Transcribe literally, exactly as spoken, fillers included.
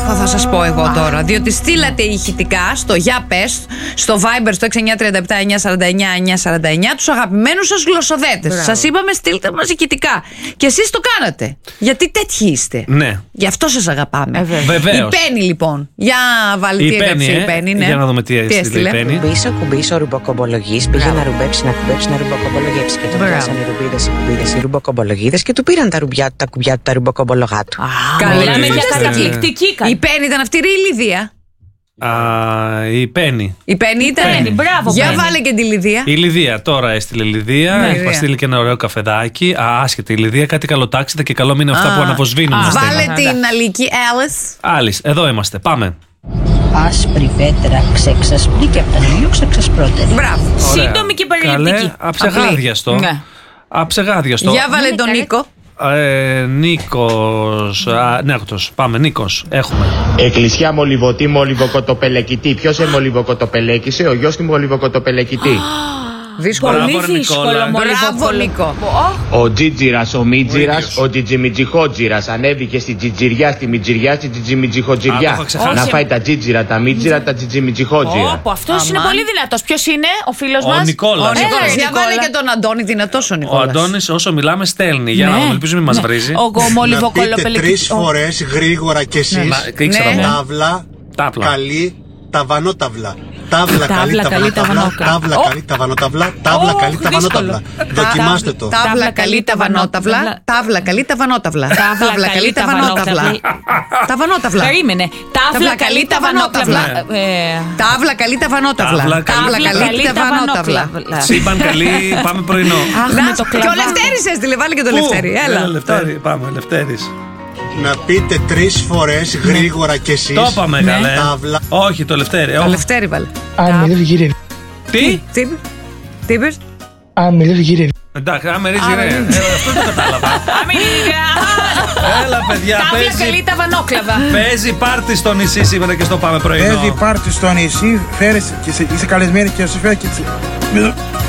έχω, θα σας πω εγώ τώρα. Διότι στείλατε ηχητικά στο Για Πες, στο Viber, στο έξι εννιά τρία επτά εννιά σαράντα εννιά εννιά σαράντα εννιά, τους αγαπημένους σας γλωσσοδέτες. Σας είπαμε στείλτε μας ηχητικά. Και εσείς το κάνατε. Γιατί τέτοιοι είστε. Ναι. Γι' αυτό σας αγαπάμε. Ε, βεβαίως. Η Πέννη λοιπόν. Για βάλει τι έγραψε η Πέννη. Ναι. Για να δούμε τι έστειλε η Πέννη. Κουμπίσω, κουμπίσω, ρουμποκομπολογής. Πήγε να ρουμπέψει, να κουμπέψει, να ρουμποκομπολογέψει. Και του πιάσανε οι ρουμπίδες, οι κουμπίδες, οι ρουμποκομπολογίδες και του πήραν τα ρουμπιά του, τα κουμπιά του, τα ρουμποκομπολογά του. Μιλάμε για καταπληκτική. Η Πέννη ήταν αυτή η Λιδία. Α, η Πέννη. Η Πέννη ήταν. Πέννη, μπράβο. Για Πέννη. βάλε και τη Λιδία. Η Λιδία τώρα έστειλε Λιδία. Ναι, Έχει στείλει και ένα ωραίο καφεδάκι. Α, άσχετη η Λιδία, κάτι καλοτάξιδα και καλό μήνα αυτά που αναβοσβήνουν. Βάλε την Αλίκη Alice. Άλλης, εδώ είμαστε. Πάμε. Άσπρη πέτρα, ξεξασπρή και από τα νερό ξεξασπρότερη. Μπράβο. Σύντομη και περιληπτική. Καλέ, αψεγάδιαστο. Ναι. Αψεγάδιαστο. Για βάλε τον Νίκο. Ε, Νίκος. Α, ναι, αυτός. Πάμε, Νίκος. Έχουμε. Εκκλησιά μολυβωτή, μολυβοκοτοπελεκητή. Ποιος σε μολυβοκοτοπελέκησε? Ο γιος του μολυβοκοτοπελεκητή. Δύσκολο. Πολύ δύσκολο. Μπράβο, Νίκο. Ο Τζίτζιρας, ο Μίτζιρας, ο Τζιτζιμιτζιχότζιρας ανέβηκε στη Τζιτζιριά, στη Μιτζιριά, στη Τζιτζιμιτζιχοτζιριά. Να φάει τα Τζίτζιρα, τα Μίτζιρα, τα Τζιτζιμιτζιχότζιρα. Όπο, αυτός είναι πολύ δυνατός. Ποιος είναι ο φίλος Ο μας? Νικόλας. Ο Νικόλας. Έλα, Για Νικόλα. βάλε και τον Αντώνη, δυνατός ο Ο Νικόλας. Αντώνης όσο μιλάμε στέλνει. Για να Ναι. δούμε, ελπίζω μην μας Ναι. βρίζει. Ο Να πείτε μολυβοκολοπελεκητής. τρεις φορές γρήγορα κι εσείς. Μα, ήξερα Ναι. μόνο. Τάβλα, Τάβλα. καλή, ταβανόταυλα. Τάβλα, καλή, Τάβλα, καλή, ταβανόταυλα. ταβανόκα. Τάβλα, Ω. καλή, ταβανόταυλα. Τάβλα, Ω, καλή, δύσκολο. ταβανόταυλα. Δοκιμάστε το. Τάβλα καλή ταβανόταυλα. Τάβλα καλή ταβανόταυλα. Τάβλα καλή ταβανόταυλα. Ταβανόταυλα. Περίμενε. Τάβλα καλή ταβανόταυλα. Ε, Τάβλα καλή ταβανόταυλα. Τάβλα καλή Τάβλα καλή ταβανόταυλα. Σύμπαν καλή, πάμε πρωινό. Αχ, Να, με το και ο κλαβά. Λευτέρης έστειλε, βάλε και το Λευτέρη. Έλα. Έλα, Λευτέρη, πάμε, Λευτέρης. Να πείτε τρεις φορές γρήγορα κι εσείς. Το είπαμε, Ναι. καλέ. Τάβλα. Όχι, το Λευτέρη. Το όχι. Λευτέρη βάλε. Τι? Τι είπε? Τι είπες? Εντάξει, άμα ρίζει ρε. Ε, Αυτό το κατάλαβα. Αμήνυκα. Έλα, παιδιά, Τάβλα καλή παίζει. ταβανόκλαβα. Παίζει πάρτι στο νησί σήμερα και στο πάμε πρωινό. Παίζει πάρτι στο νησί, φέρεις και είσαι, είσαι καλεσμένη και σου φέρει και